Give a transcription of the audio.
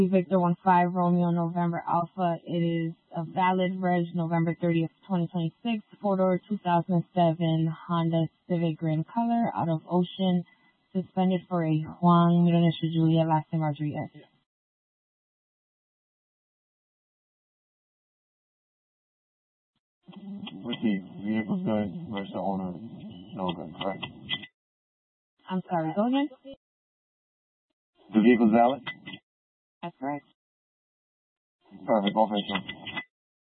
Victor 15 Romeo November Alpha. It is a valid reg November 30th, 2026. Four-door 2007 Honda Civic Green Color out of Ocean. Suspended for a Juan Mironesha Julia, last name Rodriguez. Receive. Vehicle's good. Where's the owner? No good, correct? I'm sorry, go again? The vehicle's valid? That's correct. Perfect. Officer.